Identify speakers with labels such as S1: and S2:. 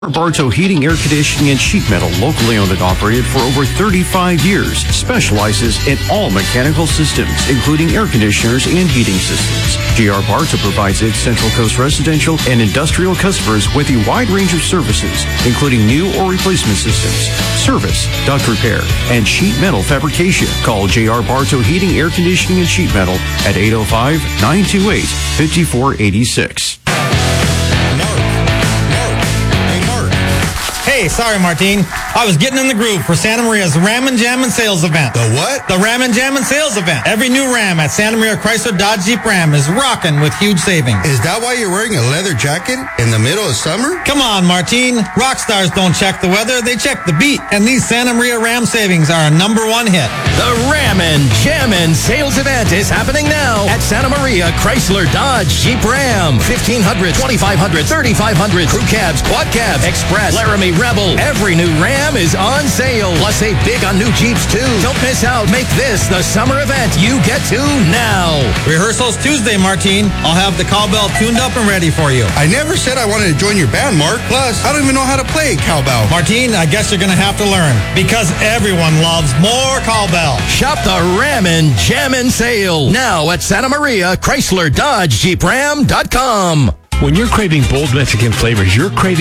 S1: Bartow Heating, Air Conditioning, and Sheet Metal, locally owned and operated for over 35 years, specializes in all mechanical systems, including air conditioners and heating systems. J.R. Bartow provides its Central Coast residential and industrial customers with a wide range of services, including new or replacement systems, service, duct repair, and sheet metal fabrication. Call J.R. Bartow Heating, Air Conditioning, and Sheet Metal at 805-928-5486.
S2: Hey, sorry, Martine. I was getting in the groove for Santa Maria's Ram and Jammin' Sales Event.
S3: The what?
S2: The Ram and Jammin' Sales Event. Every new Ram at Santa Maria Chrysler Dodge Jeep Ram is rocking with huge savings.
S3: Is that why you're wearing a leather jacket in the middle of summer?
S2: Come on, Martine. Rock stars don't check the weather, they check the beat. And these Santa Maria Ram savings are a #1 hit.
S4: The Ram and Jammin' Sales Event is happening now at Santa Maria Chrysler Dodge Jeep Ram. 1500, 2500, 3500, crew cabs, quad cabs, express, Laramie Rebel. Every new Ram is on sale. Plus, save big on new Jeeps, too. Don't miss out. Make this the summer event you get to now.
S2: Rehearsal's Tuesday, Martine. I'll have the cowbell tuned up and ready for you.
S3: I never said I wanted to join your band, Mark. Plus, I don't even know how to play cowbell.
S2: Martine, I guess you're going to have to learn. Because everyone loves more cowbell.
S4: Shop the Ram and Jammin' Sale now at Santa Maria Chrysler Dodge Jeep Ram.com.
S5: When you're craving bold Mexican flavors, you're craving